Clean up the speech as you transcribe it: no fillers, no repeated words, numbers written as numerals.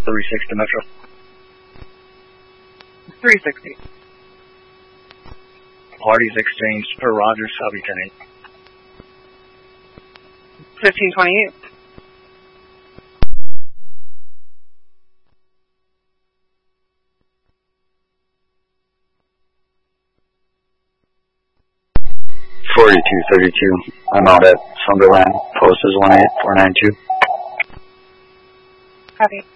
360 Metro. 360. Parties exchanged per Rogers, copy 10-8. 1528. I'm out at Sunderland. Post is 18492. Copy.